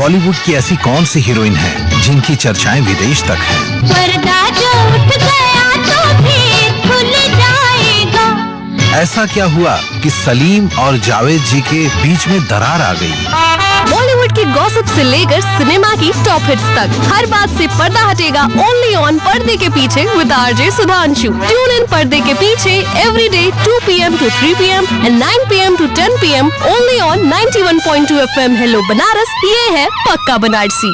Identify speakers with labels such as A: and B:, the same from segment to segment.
A: बॉलीवुड की ऐसी कौन सी हीरोइन है जिनकी चर्चाएं विदेश तक हैं?
B: पर्दा जो उठ गया तो भी खुल जाएगा।
A: ऐसा क्या हुआ कि सलीम और जावेद जी के बीच में दरार आ गई?
C: बॉलीवुड की गॉसिप से लेकर सिनेमा की टॉप हिट्स तक हर बात से पर्दा हटेगा ओनली ऑन पर्दे के पीछे with RJ Sudhanshu. Tune in पर्दे के पीछे everyday 2 PM to 3 PM and 9 PM to 10 PM only on 91.2 FM hello Banaras. ये है पक्का बनारसी।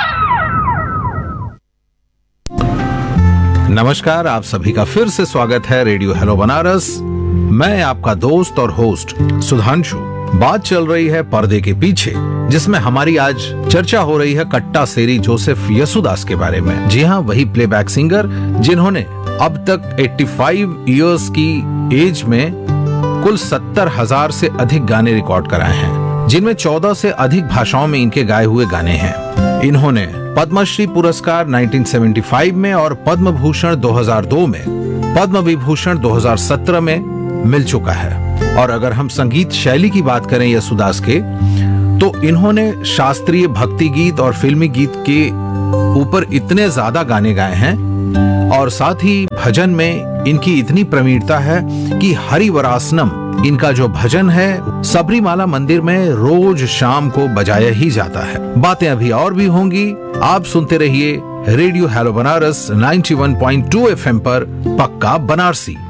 A: नमस्कार, आप सभी का फिर से स्वागत है रेडियो हेलो बनारस। मैं आपका दोस्त और होस्ट सुधांशु। बात चल रही है पर्दे के पीछे, जिसमें हमारी आज चर्चा हो रही है कट्टा सेरी जोसेफ यसुदास के बारे में। जी हाँ, वही प्लेबैक सिंगर जिन्होंने अब तक 85 इयर्स की एज में कुल 70,000 से अधिक गाने रिकॉर्ड कराए हैं, जिनमें 14 से अधिक भाषाओं में इनके गाए हुए गाने हैं। इन्होंने पद्मश्री पुरस्कार 1975 में और पद्म भूषण 2002 में, पद्म विभूषण 2017 में मिल चुका है। और अगर हम संगीत शैली की बात करें यसुदास के, तो इन्होंने शास्त्रीय, भक्ति गीत और फिल्मी गीत के ऊपर इतने ज्यादा गाने गाए हैं और साथ ही भजन में इनकी इतनी प्रवीणता है कि हरिवरासनम इनका जो भजन है सबरीमाला मंदिर में रोज शाम को बजाया ही जाता है। बातें अभी और भी होंगी, आप सुनते रहिए रेडियो हेलो बनारस 91.2 FM पर पक्का बनारसी।